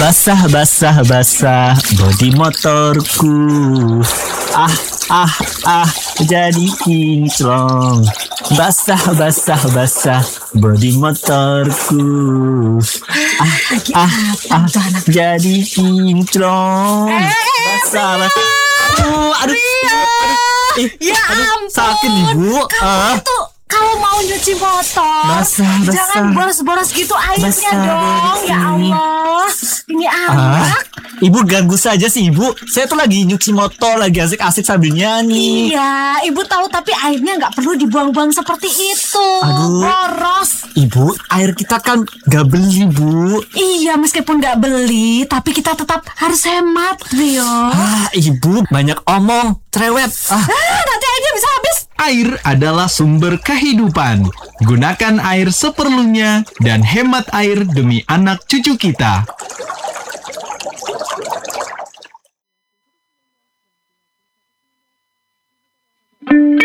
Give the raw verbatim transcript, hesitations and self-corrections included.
Basah, basah, basah bodi motorku. Ah, ah, ah, jadi kinclong. Basah, basah, basah bodi motorku. Ah, ah, ah, jadi kinclong. Basah, basah. Aduh, aduh, aduh, ih, Ya aduh, ampun, sakit ibu. Ah. kamu tuh kalau mau nyuci motor Basah, basah. jangan boros-boros gitu airnya Basah, dong. Ya basah. Allah, ini Ah, anak. ibu ganggu saja sih ibu. Saya tuh lagi nyuci motor, lagi asik-asik sambil nyanyi. Iya, ibu tahu, tapi airnya nggak perlu dibuang-buang seperti itu. Aduh. Boros. Ibu, air kita kan gak beli, Bu. Iya, meskipun nggak beli, tapi kita tetap harus hemat, Rio. Ah, ibu banyak omong, cerewet. Ah, Ah, nanti airnya bisa habis. Air adalah sumber kehidupan. Gunakan air seperlunya dan hemat air demi anak cucu kita.